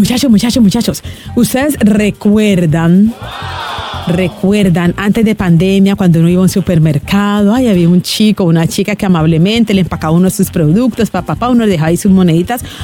Muchachos, ¿ustedes recuerdan antes de pandemia cuando uno iba a un supermercado? Ay, había un chico, una chica que amablemente le empacaba uno de sus productos, uno le dejaba ahí sus moneditas,